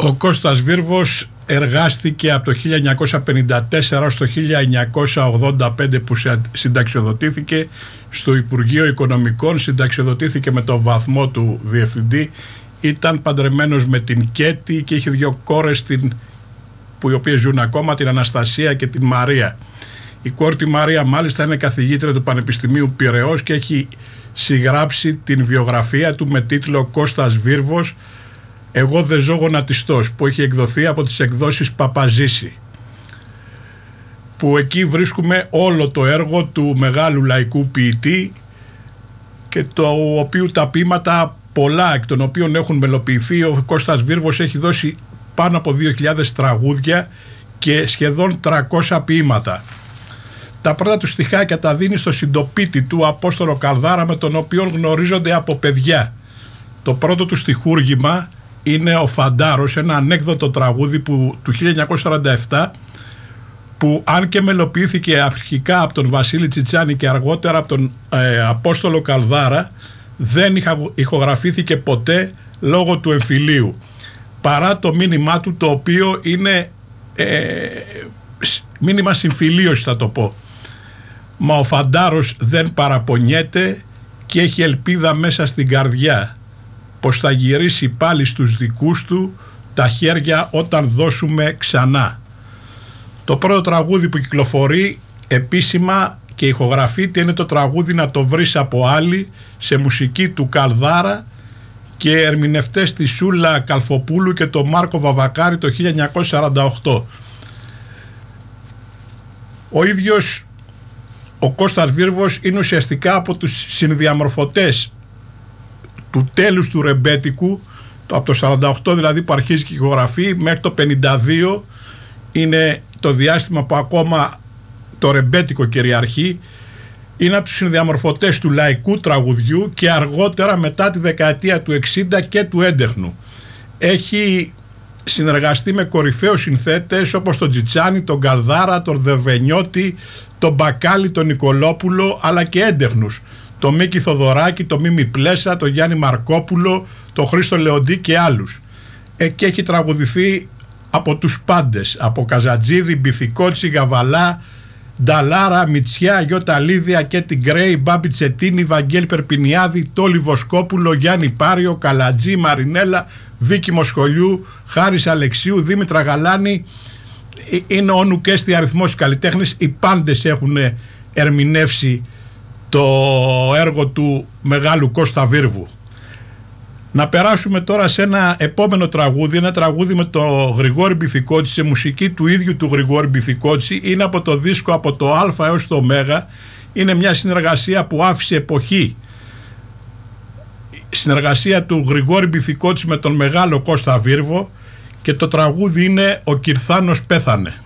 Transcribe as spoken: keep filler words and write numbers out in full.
Ο Κώστας Βίρβος εργάστηκε από το χίλια εννιακόσια πενήντα τέσσερα στο χίλια εννιακόσια ογδόντα πέντε που συνταξιοδοτήθηκε στο Υπουργείο Οικονομικών, συνταξιοδοτήθηκε με το βαθμό του διευθυντή, ήταν παντρεμένος με την Κέτη και είχε δύο κόρες την, που οι οποίες ζουν ακόμα, την Αναστασία και την Μαρία. Η κόρη τη Μαρία μάλιστα είναι καθηγήτρια του Πανεπιστημίου Πειραιώς και έχει συγγράψει την βιογραφία του με τίτλο «Κώστας Βίρβος, εγώ δεν ζω γονατιστός», που έχει εκδοθεί από τις εκδόσεις Παπαζήση, που εκεί βρίσκουμε όλο το έργο του μεγάλου λαϊκού ποιητή και το οποίο τα ποίηματα πολλά εκ των οποίων έχουν μελοποιηθεί. Ο Κώστας Βίρβος έχει δώσει πάνω από δύο χιλιάδες τραγούδια και σχεδόν τριακόσια ποίηματα. Τα πρώτα του στιχάκια τα δίνει στο συντοπίτη του Απόστολο Καλδάρα, με τον οποίο γνωρίζονται από παιδιά. Το πρώτο του στιχούργημα είναι ο Φαντάρος, ένα ανέκδοτο τραγούδι που, του χίλια εννιακόσια σαράντα επτά, που αν και μελοποιήθηκε αρχικά από τον Βασίλη Τσιτσάνη και αργότερα από τον ε, Απόστολο Καλδάρα, δεν ηχογραφήθηκε ποτέ λόγω του εμφυλίου, παρά το μήνυμά του, το οποίο είναι ε, μήνυμα συμφιλίωσης, θα το πω. Μα ο Φαντάρος δεν παραπονιέται και έχει ελπίδα μέσα στην καρδιά πως θα γυρίσει πάλι στους δικούς του τα χέρια όταν δώσουμε ξανά. Το πρώτο τραγούδι που κυκλοφορεί επίσημα και ηχογραφείται είναι το τραγούδι «Να το βρεις από άλλη», σε μουσική του Καλδάρα και ερμηνευτές τη Σούλα Καλφοπούλου και το Μάρκο Βαβακάρη το χίλια εννιακόσια σαράντα οκτώ. Ο ίδιος ο Κώστας Βίρβος είναι ουσιαστικά από τους συνδιαμορφωτές του τέλους του ρεμπέτικου, το, από το σαράντα οκτώ δηλαδή που αρχίζει και ηχογραφεί, μέχρι το πενήντα δύο είναι το διάστημα που ακόμα το ρεμπέτικο κυριαρχεί. Είναι από τους συνδιαμορφωτές του λαϊκού τραγουδιού και αργότερα, μετά τη δεκαετία του εξήντα, και του έντεχνου. Έχει συνεργαστεί με κορυφαίους συνθέτες όπως τον Τσιτσάνη, τον Καλδάρα, τον Δεβενιώτη, τον Μπακάλι, τον Νικολόπουλο, αλλά και έντεχνους, το Μίκη Θοδωράκη, το Μίμη Πλέσα, το Γιάννη Μαρκόπουλο, το Χρήστο Λεοντή και άλλους. Ε, και έχει τραγουδηθεί από τους πάντες, από Καζατζίδη, Μπιθικότσι, Γαβαλά, Νταλάρα, Μητσιά, Γιώτα Λίδια και την Γκρέι, Μπάμπη Τσετίνη, Βαγγέλη Περπινιάδη, Τόλι Βοσκόπουλο, Γιάννη Πάριο, Καλατζή, Μαρινέλα, Βίκη Μοσχολιού, Χάρης Αλεξίου, Δήμητρα Γαλάνη. Είναι ο νουκέστη αριθμός καλλιτέχνης. Οι πάντες έχουν ερμηνεύσει το έργο του μεγάλου Κώστα Βίρβου. Να περάσουμε τώρα σε ένα επόμενο τραγούδι, ένα τραγούδι με το Γρηγόρη Μπιθικότσι, σε μουσική του ίδιου του Γρηγόρη Μπιθικότσι. Είναι από το δίσκο από το Α έως το Ω. Είναι μια συνεργασία που άφησε εποχή. Συνεργασία του Γρηγόρη Μπιθικότσι με τον μεγάλο Κώστα Βίρβο, και το τραγούδι είναι «Ο Κυρθάνος πέθανε».